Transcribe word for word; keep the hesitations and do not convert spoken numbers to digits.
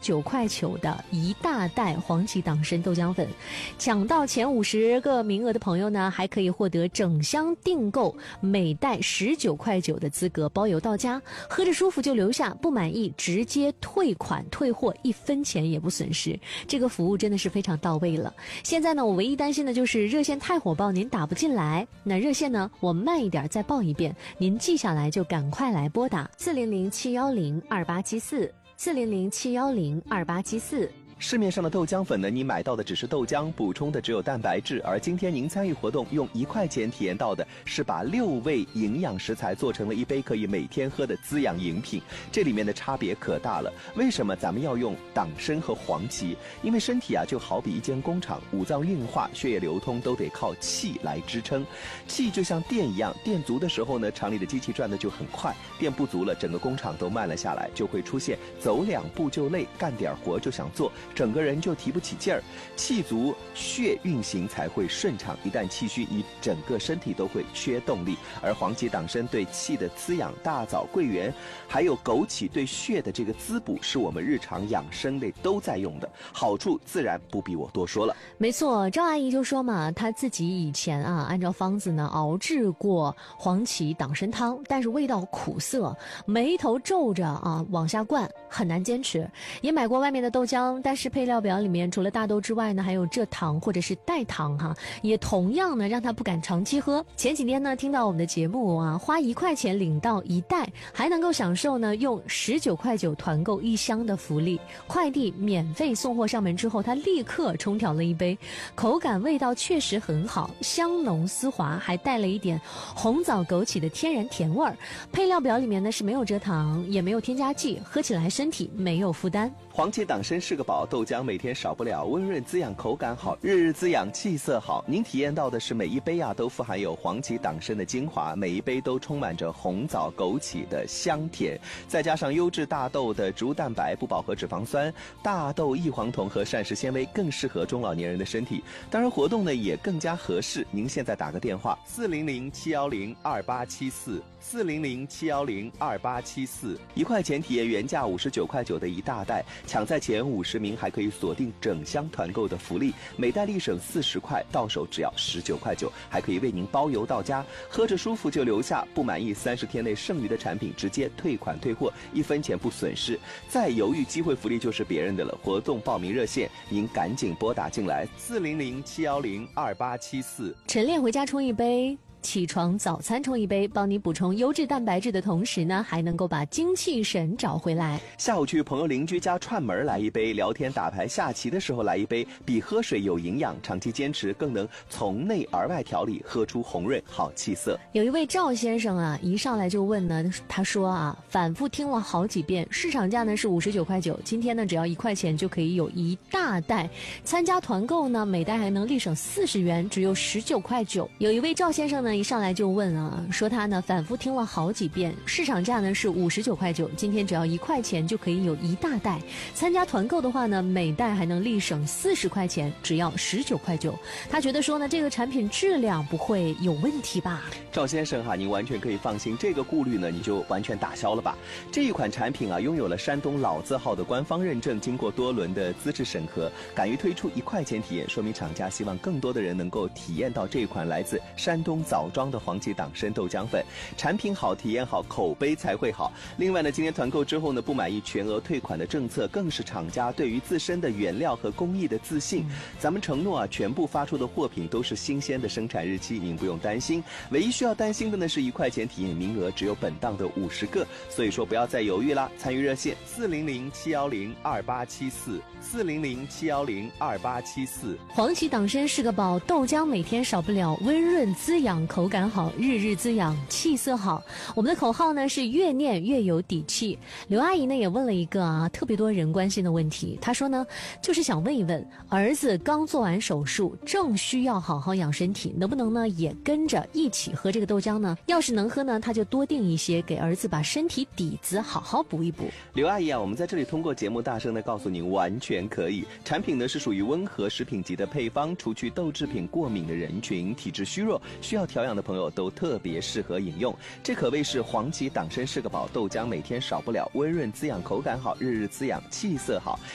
九块九的一大袋黄芪党参豆浆粉。抢到前五十个名额的朋友呢，还可以获得整箱订购每袋十九块九的资格，包邮到家。喝着舒服就留下，不满意直接退款退货，一分钱也不损失。这个服务真的是非常到位了。现在呢，我唯一担心的就是热线太火爆，您打不进来。那热线呢，我慢一点再报一遍，您记下来就赶快来拨打四零零七幺零二八七四四零零七幺零二八七四。 市面上的豆浆粉呢，你买到的只是豆浆，补充的只有蛋白质，而今天您参与活动用一块钱体验到的是把六味营养食材做成了一杯可以每天喝的滋养饮品，这里面的差别可大了。为什么咱们要用党参和黄芪？因为身体啊就好比一间工厂，五脏运化、血液流通都得靠气来支撑。气就像电一样，电足的时候呢，厂里的机器转的就很快；电不足了，整个工厂都慢了下来，就会出现走两步就累，干点活就想做，整个人就提不起劲儿。气足，血运行才会顺畅，一旦气虚，你整个身体都会缺动力。而黄芪党参对气的滋养，大枣、桂圆还有枸杞对血的这个滋补，是我们日常养生类都在用的，好处自然不必我多说了。 没错，赵阿姨就说嘛，她自己以前啊按照方子呢熬制过黄芪党参汤，但是味道苦涩，眉头皱着啊往下灌，很难坚持。也买过外面的豆浆，但是配料表里面除了大豆之外呢，还有蔗糖或者是代糖哈，也同样呢让她不敢长期喝。前几天呢听到我们的节目啊，花一块钱领到一袋，还能够享受呢用十九块九团购一箱的福利，快递免费送货上门之后，她立刻冲调了一杯，口感味道确实很好，香浓丝滑，还带了一点红枣枸杞的天然甜味儿。配料表里面呢是没有蔗糖，也没有添加剂，喝起来身体没有负担。 黄芪党参是个宝，豆浆每天少不了，温润滋养，口感好，日日滋养，气色好。您体验到的是每一杯啊都富含有黄芪党参的精华，每一杯都充满着红枣枸杞的香甜，再加上优质大豆的植物蛋白、不饱和脂肪酸、大豆异黄酮和膳食纤维，更适合中老年人的身体。当然活动呢也更加合适，您现在打个电话四零零七幺零二八七四四零零七幺零二八七四，一块钱体验原价五十九块九的一大袋，抢在前五十名还可以锁定整箱团购的福利，每袋立省四十块，到手只要十九块九，还可以为您包邮到家。喝着舒服就留下，不满意三十天内剩余的产品直接退款退货，一分钱不损失。再犹豫，机会福利就是别人的了。活动报名热线您赶紧拨打进来四零零七幺零二八七四。 晨练回家冲一杯，起床早餐冲一杯，帮你补充优质蛋白质的同时呢，还能够把精气神找回来。 下午去朋友邻居家串门来一杯，聊天打牌下棋的时候来一杯，比喝水有营养，长期坚持更能从内而外调理，喝出红润好气色。 有一位赵先生啊，一上来就问呢，他说啊，反复听了好几遍，市场价呢是五十九块九，今天呢只要一块钱就可以有一大袋，参加团购呢每袋还能立省四十元，只有十九块九。有一位赵先生呢一上来就问啊，说他呢反复听了好几遍，市场价呢是五十九块九，今天只要一块钱就可以有一大袋，参加团购的话呢每袋还能立省四十块钱，只要十九块九。他觉得说呢这个产品质量不会有问题吧？ 赵先生哈，您完全可以放心，这个顾虑呢你就完全打消了吧。这一款产品啊拥有了山东老字号的官方认证，经过多轮的资质审核，敢于推出一块钱体验，说明厂家希望更多的人能够体验到这款来自山东枣庄的黄芪党参豆浆粉。产品好，体验好，口碑才会好。另外呢，今天团购之后呢，不满意全额退款的政策，更是厂家对于自身的原料和工艺的自信。咱们承诺啊，全部发出的货品都是新鲜的生产日期，您不用担心。唯一需要担心的呢是一块钱体验名额只有本档的五十个，所以说不要再犹豫啦，参与热线四零零七幺零二八七四四零零七幺零二八七四。 黄芪党参是个宝，豆浆每天少不了，温润滋养，口感好，日日滋养，气色好。我们的口号呢是越念越有底气。刘阿姨呢也问了一个啊特别多人关心的问题，她说呢就是想问一问，儿子刚做完手术，正需要好好养身体，能不能呢也跟着一起喝这个豆浆呢？要是能喝呢，他就多订一些，给儿子把身体底子好好补一补。 刘阿姨啊，我们在这里通过节目大声的告诉您，完全可以。产品呢是属于温和食品级的配方，除去豆制品过敏的人群，体质虚弱需要调养的朋友都特别适合饮用。这可谓是黄芪党参是个宝，豆浆每天少不了，温润滋养，口感好，日日滋养，气色好。